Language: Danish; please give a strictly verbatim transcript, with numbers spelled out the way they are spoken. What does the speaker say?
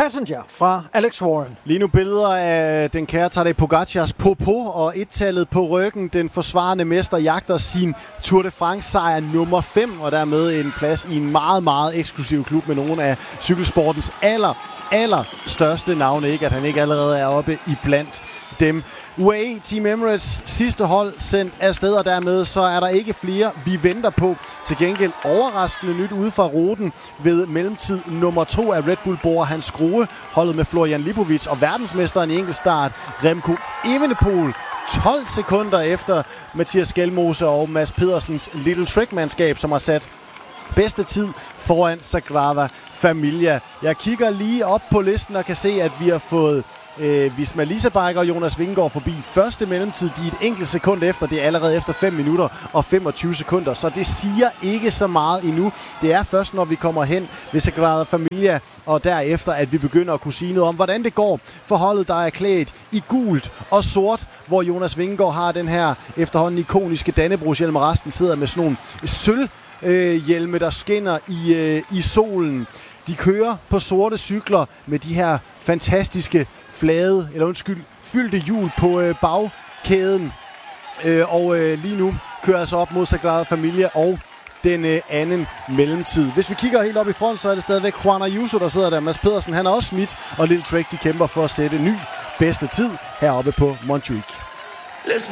Passenger fra Alex Warren. Lige nu billeder af den kære Tadej Pogacars Popo og et-tallet på ryggen. Den forsvarende mester jagter sin Tour de France-sejr nummer fem, og dermed en plads i en meget, meget eksklusiv klub med nogle af cykelsportens aller, aller største navne. Ikke at han ikke allerede er oppe i blandt dem. U A E Team Emirates sidste hold sendt afsted, og dermed så er der ikke flere, vi venter på. Til gengæld overraskende nyt ude fra ruten ved mellemtid nummer to af Red Bull Bora Hans Skrue, holdet med Florian Lipovic og verdensmesteren i enkeltstart Remco Evenepoel. tolv sekunder efter Mathias Skelmose og Mads Pedersens Little Trick-mandskab, som har sat bedste tid foran Sagrada Familia. Jeg kigger lige op på listen og kan se, at vi har fået øh, Visma Lease og Jonas Vingegaard forbi første mellemtid. De er et enkelt sekund efter. Det er allerede efter fem minutter og femogtyve sekunder. Så det siger ikke så meget endnu. Det er først, når vi kommer hen ved Sagrada Familia, og derefter, at vi begynder at kunne sige noget om, hvordan det går for holdet, der er klædt i gult og sort, hvor Jonas Vingegaard har den her efterhånden ikoniske Dannebrogs-hjelm, og resten sidder med sådan nogle sølv Øh, hjelme, der skinner i, øh, i solen. De kører på sorte cykler med de her fantastiske flade, eller undskyld, fyldte hjul på øh, bagkæden. Øh, og øh, lige nu kører altså op mod Sagrada Familia og den øh, anden mellemtid. Hvis vi kigger helt op i front, så er det stadigvæk Juan Ayuso, der sidder der. Mads Pedersen, han er også smidt, og Little Trek, de kæmper for at sætte ny bedste tid heroppe på Montjuic.